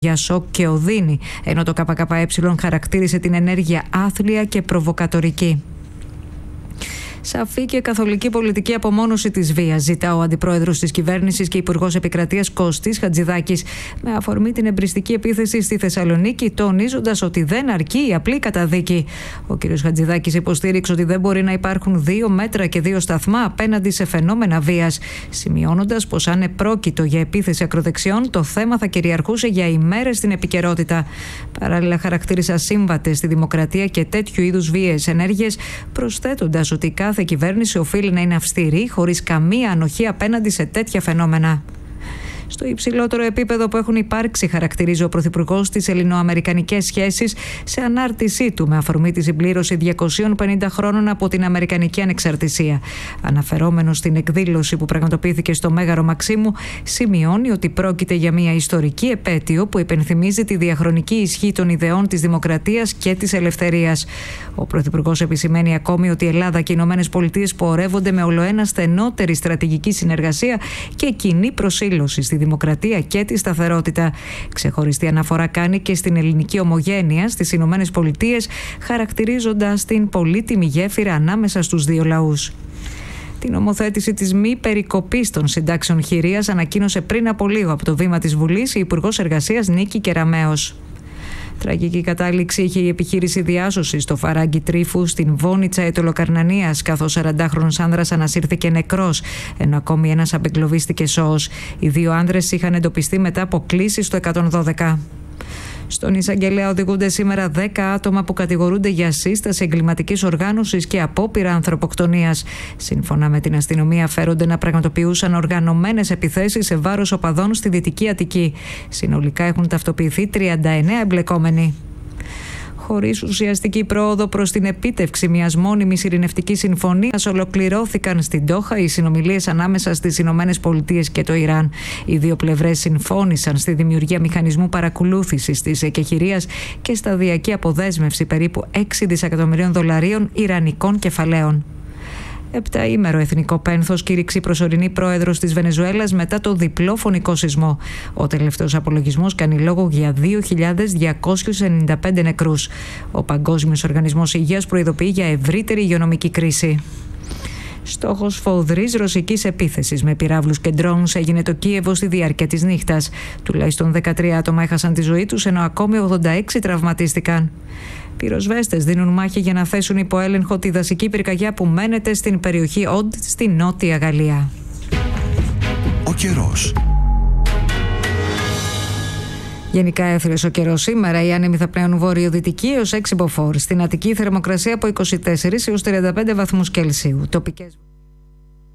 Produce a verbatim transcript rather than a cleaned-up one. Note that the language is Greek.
για σοκ και οδύνη, ενώ το ΚΚΕ χαρακτήρισε την ενέργεια άθλια και προβοκατορική. Σαφή και καθολική πολιτική απομόνωση της βίας, ζητά ο αντιπρόεδρος της κυβέρνησης και υπουργός επικρατείας Κώστης Χατζηδάκης, με αφορμή την εμπριστική επίθεση στη Θεσσαλονίκη, τονίζοντας ότι δεν αρκεί η απλή καταδίκη. Ο κ. Χατζηδάκης υποστήριξε ότι δεν μπορεί να υπάρχουν δύο μέτρα και δύο σταθμά απέναντι σε φαινόμενα βίας, σημειώνοντας πως αν επρόκειτο για επίθεση ακροδεξιών, το θέμα θα κυριαρχούσε για ημέρες στην επικαιρότητα. Παράλληλα, χαρακτήρισε ασύμβατες στη δημοκρατία και τέτοιου είδους βίαιες ενέργειες, προσθέτοντας ότι κάθε Κάθε κυβέρνηση οφείλει να είναι αυστηρή, χωρίς καμία ανοχή απέναντι σε τέτοια φαινόμενα. Στο υψηλότερο επίπεδο που έχουν υπάρξει, χαρακτηρίζει ο Πρωθυπουργός τις ελληνοαμερικανικές σχέσεις σε ανάρτησή του με αφορμή τη συμπλήρωση διακοσίων πενήντα χρόνων από την Αμερικανική Ανεξαρτησία. Αναφερόμενος στην εκδήλωση που πραγματοποιήθηκε στο Μέγαρο Μαξίμου, σημειώνει ότι πρόκειται για μια ιστορική επέτειο που υπενθυμίζει τη διαχρονική ισχύ των ιδεών της δημοκρατίας και της ελευθερίας. Ο Πρωθυπουργός επισημαίνει ακόμη ότι η Ελλάδα και οι Ηνωμένες Πολιτείες πορεύονται με ολοένα στενότερη στρατηγική συνεργασία και κοινή προσήλωση στη δημοκρατία και τη σταθερότητα. Ξεχωριστή αναφορά κάνει και στην ελληνική ομογένεια στις Ηνωμένες Πολιτείες, χαρακτηρίζοντας την πολύτιμη γέφυρα ανάμεσα στους δύο λαούς. Την νομοθέτηση της μη περικοπής των συντάξεων χειρίας ανακοίνωσε πριν από λίγο από το βήμα της Βουλής η Υπουργός Εργασίας Νίκη Κεραμέως. Τραγική κατάληξη είχε η επιχείρηση διάσωσης στο Φαράγγι Τρίφου στην Βόνιτσα Αιτωλοκαρνανίας, καθώς σαραντάχρονος άνδρας ανασύρθηκε νεκρός, ενώ ακόμη ένας απεγκλωβίστηκε σώος. Οι δύο άνδρες είχαν εντοπιστεί μετά από κλήσεις στο εκατόν δώδεκα. Στον εισαγγελέα οδηγούνται σήμερα δέκα άτομα που κατηγορούνται για σύσταση εγκληματικής οργάνωσης και απόπειρα ανθρωποκτονίας. Σύμφωνα με την αστυνομία, φέρονται να πραγματοποιούσαν οργανωμένες επιθέσεις σε βάρος οπαδών στη Δυτική Αττική. Συνολικά έχουν ταυτοποιηθεί τριάντα εννέα εμπλεκόμενοι. Χωρίς ουσιαστική πρόοδο προς την επίτευξη μιας μόνιμης ειρηνευτικής συμφωνίας, ολοκληρώθηκαν στην Ντόχα οι συνομιλίες ανάμεσα στις Ηνωμένες Πολιτείες και το Ιράν. Οι δύο πλευρές συμφώνησαν στη δημιουργία μηχανισμού παρακολούθησης της εκεχηρίας και σταδιακή αποδέσμευση περίπου έξι δισεκατομμυρίων δολαρίων ιρανικών κεφαλαίων. Επταήμερο εθνικό πένθος κήρυξε η προσωρινή πρόεδρος της Βενεζουέλας μετά το διπλό φωνικό σεισμό. Ο τελευταίος απολογισμός κάνει λόγο για δύο χιλιάδες διακόσιους ενενήντα πέντε νεκρούς. Ο Παγκόσμιος Οργανισμός Υγείας προειδοποιεί για ευρύτερη υγειονομική κρίση. Στόχος φοδρής ρωσικής επίθεσης με πυράβλους και ντρόουνς έγινε το Κίεβο στη διάρκεια της νύχτας. Τουλάχιστον δεκατρία άτομα έχασαν τη ζωή τους, ενώ ακόμη ογδόντα έξι τραυματίστηκαν. Πυροσβέστες δίνουν μάχη για να θέσουν υπό έλεγχο τη δασική πυρκαγιά που μένεται στην περιοχή Οντ στη Νότια Γαλλία. Ο καιρός. Γενικά έθριος ο καιρός σήμερα. Οι άνεμοι θα πλέουν βορειοδυτικοί έως έξι μποφόρ. Στην Αττική θερμοκρασία από είκοσι τέσσερα έως τριάντα πέντε βαθμούς Κελσίου. Τοπικές